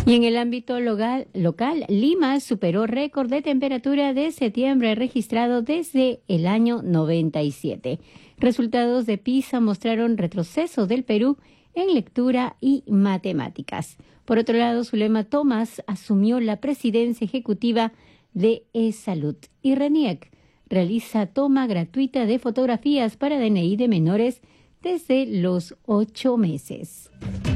Y en el ámbito local, Lima superó récord de temperatura de septiembre registrado desde el año 97. Resultados de PISA mostraron retroceso del Perú en lectura y matemáticas. Por otro lado, Zulema Thomas asumió la presidencia ejecutiva de eSalud y RENIEC realiza toma gratuita de fotografías para DNI de menores desde los 8 meses.